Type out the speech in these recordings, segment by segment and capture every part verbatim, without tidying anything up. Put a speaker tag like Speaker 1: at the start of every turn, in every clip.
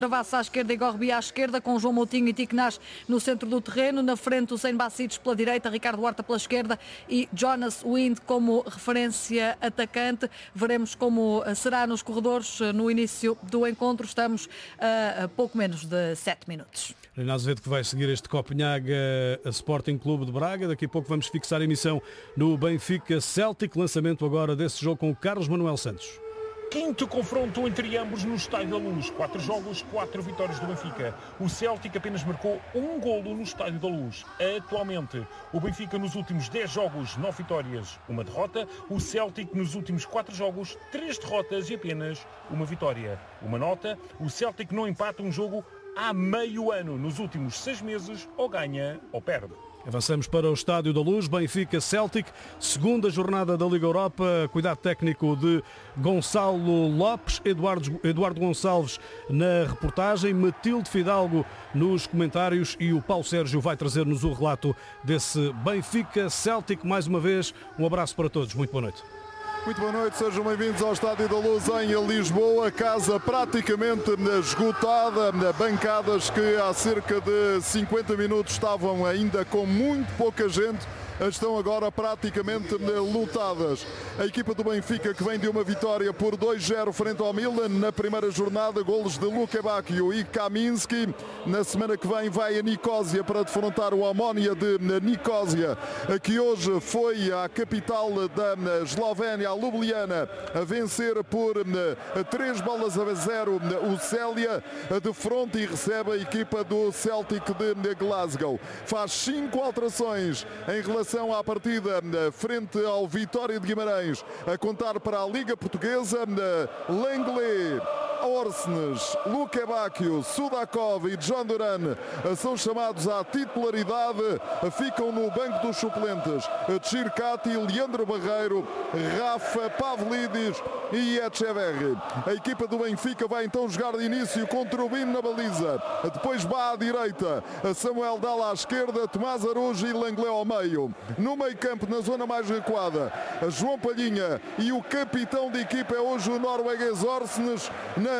Speaker 1: Travassa à esquerda e Gorbi à esquerda, com João Moutinho e Tiquenaz no centro do terreno. Na frente, o Hussein Bacites pela direita, Ricardo Horta pela esquerda e Jonas Wind como referência atacante. Veremos como será nos corredores no início do encontro. Estamos a pouco menos de sete minutos.
Speaker 2: Renan Azevedo que vai seguir este Copenhaga Sporting Clube de Braga. Daqui a pouco vamos fixar a emissão no Benfica Celtic. Lançamento agora desse jogo com o Carlos Manuel Santos.
Speaker 3: Quinto confronto entre ambos no Estádio da Luz. Quatro jogos, quatro vitórias do Benfica. O Celtic apenas marcou um golo no Estádio da Luz. Atualmente, o Benfica nos últimos dez jogos, nove vitórias, uma derrota. O Celtic nos últimos quatro jogos, três derrotas e apenas uma vitória. Uma nota, o Celtic não empata um jogo há meio ano. Nos últimos seis meses, ou ganha ou perde.
Speaker 2: Avançamos para o Estádio da Luz, Benfica Celtic, segunda jornada da Liga Europa, cuidado técnico de Gonçalo Lopes, Eduardo, Eduardo Gonçalves na reportagem, Matilde Fidalgo nos comentários e o Paulo Sérgio vai trazer-nos o relato desse Benfica Celtic. Mais uma vez, um abraço para todos, muito boa noite.
Speaker 4: Muito boa noite, sejam bem-vindos ao Estádio da Luz em Lisboa, casa praticamente esgotada, bancadas que há cerca de cinquenta minutos estavam ainda com muito pouca gente, estão agora praticamente lotadas. A equipa do Benfica que vem de uma vitória por dois zero frente ao Milan na primeira jornada, golos de Luka Bacchio e Kaminski. Na semana que vem vai a Nicósia para defrontar o Omonia de Nicósia, que hoje foi à capital da Eslovénia, a Ljubljana, a vencer por três bolas a zero o Célia de fronte e recebe a equipa do Celtic de Glasgow. Faz cinco alterações em relação à partida frente ao Vitória de Guimarães, a contar para a Liga Portuguesa. Langley, Orsnes, Luka Bacchio, Sudakov e John Duran são chamados à titularidade, ficam no banco dos suplentes Tchirkati, Leandro Barreiro, Rafa, Pavlidis e Echeverri. A equipa do Benfica vai então jogar de início com Trubin na baliza, depois Bá à direita, Samuel Dalla à esquerda, Tomás Arujo e Langley ao meio. No meio campo, na zona mais recuada, João Palhinha e o capitão de equipa é hoje o norueguês Orsnes.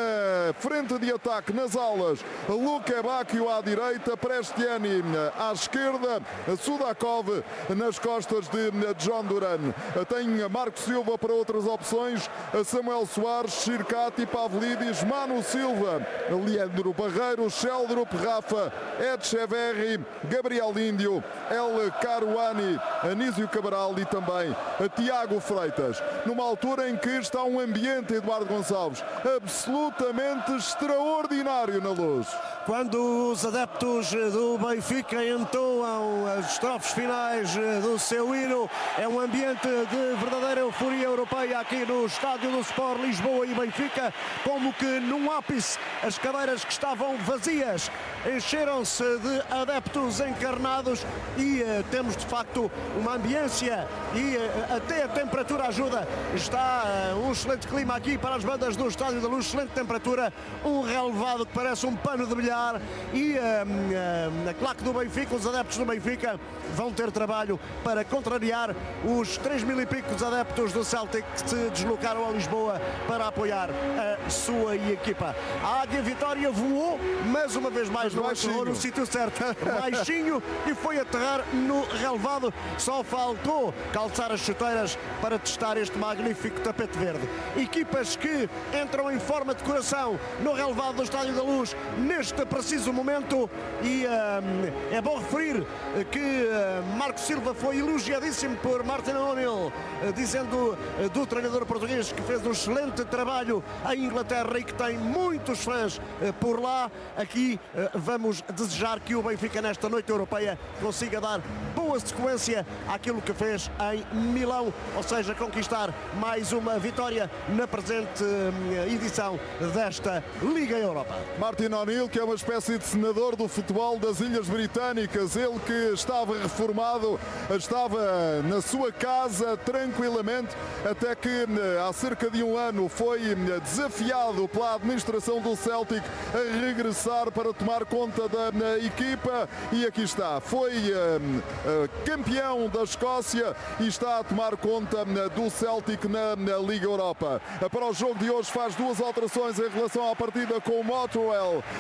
Speaker 4: Na frente de ataque, nas alas, Luka Bacchio à direita, Prestiani à esquerda, Sudakov nas costas de John Duran. Tem Marco Silva para outras opções, Samuel Soares, Tchirkati, Pavlidis, Manu Silva, Leandro Barreiro, Sheldrup, Rafa, Echeverri, Gabriel Índio, El Caruani, Anísio Cabral e também Tiago Freitas. Numa altura em que está um ambiente, Eduardo Gonçalves, absolutamente extraordinário na Luz.
Speaker 5: Quando os adeptos do Benfica entoam as estrofes finais do seu hino, é um ambiente de verdadeira euforia europeia aqui no Estádio do Sport Lisboa e Benfica, como que num ápice as cadeiras que estavam vazias encheram-se de adeptos encarnados e uh, temos de facto uma ambiência e uh, até a temperatura ajuda. Está uh, um excelente clima aqui para as bandas do Estádio da Luz, excelente temperatura, um relevado que parece um pano de bilhar e uh, uh, a claque do Benfica, os adeptos do Benfica vão ter trabalho para contrariar os três mil e pico adeptos do Celtic que se deslocaram a Lisboa para apoiar a sua equipa. A Águia Vitória voou, mas uma vez mais não aterrou no sítio certo, baixinho, e foi aterrar no relevado. Só faltou calçar as chuteiras para testar este magnífico tapete verde. Equipas que entram em forma de coração no relevado do Estádio da Luz neste preciso momento e uh, é bom referir que uh, Marco Silva foi elogiadíssimo por Martin O'Neill, uh, dizendo uh, do treinador português que fez um excelente trabalho em Inglaterra e que tem muitos fãs uh, por lá. Aqui uh, vamos desejar que o Benfica nesta noite europeia consiga dar boa sequência àquilo que fez em Milão, ou seja, conquistar mais uma vitória na presente uh, edição desta Liga Europa.
Speaker 4: Martin O'Neill, que é uma uma espécie de senador do futebol das Ilhas Britânicas. Ele que estava reformado, estava na sua casa tranquilamente, até que há cerca de um ano foi desafiado pela administração do Celtic a regressar para tomar conta da equipa, e aqui está. Foi uh, uh, campeão da Escócia e está a tomar conta uh, do Celtic na, na Liga Europa. Uh, para o jogo de hoje faz duas alterações em relação à partida com o Motherwell.